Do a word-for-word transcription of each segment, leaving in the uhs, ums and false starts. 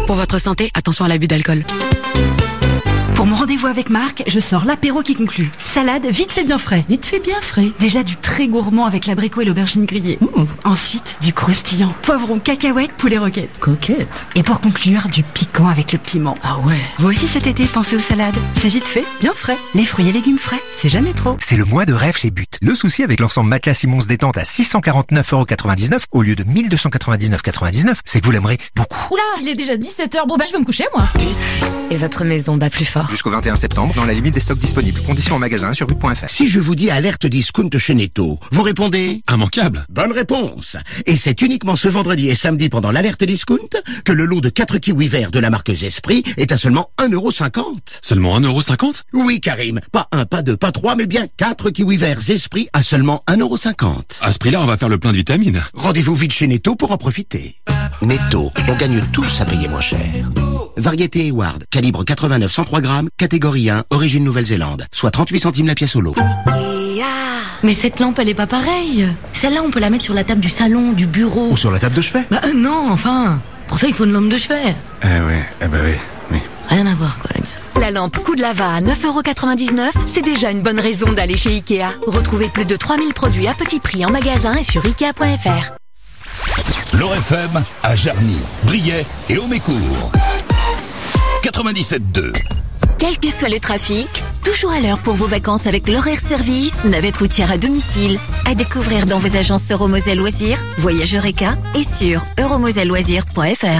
Pour votre santé, attention à l'abus d'alcool. Pour mon rendez-vous avec Marc, je sors l'apéro qui conclut. Salade, vite fait bien frais. Vite fait bien frais. Déjà du très gourmand avec l'abricot et l'aubergine grillée. Mmh. Ensuite, du croustillant. Poivron, cacahuètes, poulet roquette. Coquette. Et pour conclure, du piquant avec le piment. Ah ouais. Vous aussi cet été, pensez aux salades. C'est vite fait, bien frais. Les fruits et légumes frais, c'est jamais trop. C'est le mois de rêve chez But. Le souci avec l'ensemble matelas Simons détente à six cent quarante-neuf euros quatre-vingt-dix-neuf au lieu de mille deux cent quatre-vingt-dix-neuf euros quatre-vingt-dix-neuf, c'est que vous l'aimerez beaucoup. Oula, il est déjà dix-sept heures. Bon bah je vais me coucher moi. But. Et votre maison bat plus fort. Jusqu'au vingt et un septembre, dans la limite des stocks disponibles. Conditions en magasin sur but point f r. Si je vous dis alerte discount chez Netto, vous répondez immanquable. Bonne réponse. Et c'est uniquement ce vendredi et samedi pendant l'alerte discount que le lot de quatre kiwis verts de la marque Zesprit est à seulement un euro cinquante. Seulement un euro cinquante? Oui, Karim. Pas un, pas deux, pas trois, mais bien quatre kiwis verts Zesprit à seulement un euro cinquante. À ce prix-là, on va faire le plein de vitamines. Rendez-vous vite chez Netto pour en profiter. Netto, on gagne tous à payer moins cher. Variété Hayward, calibre quatre-vingt-neuf cent trois grammes, catégorie un, origine Nouvelle-Zélande, soit trente-huit centimes la pièce au lot. Mais cette lampe, elle est pas pareille. Celle-là, on peut la mettre sur la table du salon, du bureau. Ou sur la table de chevet. Bah euh, non, enfin. Pour ça, il faut une lampe de chevet. Eh ouais, eh bah oui, oui. Rien à voir, quoi, la gars. La lampe Coup de Lava à neuf euros quatre-vingt-dix-neuf, c'est déjà une bonne raison d'aller chez Ikea. Retrouvez plus de trois mille produits à petit prix en magasin et sur ikea point f r. L'Or F M à Jarny, Briey et Haut-Mécourt. quatre-vingt-dix-sept deux. Quel que soit le trafic, toujours à l'heure pour vos vacances avec l'horaire service, navette routière à domicile. À découvrir dans vos agences Euromoselle Loisirs, Voyage Eureka et sur euromoselle loisirs point f r.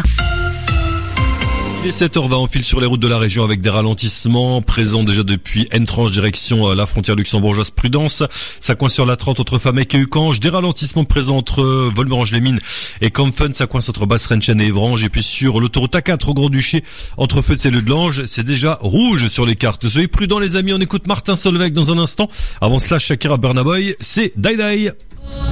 Il est sept heures vingt, on file sur les routes de la région avec des ralentissements présents déjà depuis Entrange direction la frontière luxembourgeoise. Prudence, ça coince sur la trente entre Famec et Ucange. Des ralentissements présents entre Volmerange-les-Mines et Campfen, ça coince entre Basse-Renchen et Évrange. Et puis sur l'autoroute A quatre au Grand-Duché entre Feutz et Le de Lange, c'est déjà rouge sur les cartes. Soyez prudents les amis, on écoute Martin Solveig dans un instant. Avant cela, Shakira Burna Boy, c'est Die Die.